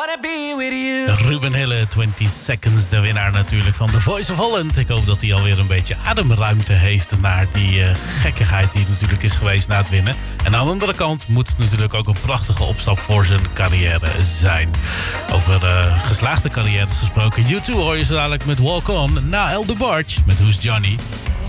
wanna be with you. Ruben Hille, 20 Seconds, de winnaar natuurlijk van The Voice of Holland. Ik hoop dat hij alweer een beetje ademruimte heeft naar die gekkigheid die natuurlijk is geweest na het winnen. En aan de andere kant moet het natuurlijk ook een prachtige opstap voor zijn carrière zijn. Over geslaagde carrières gesproken. U2 hoor je zo dadelijk met Walk On. Na El DeBarge met Who's Johnny.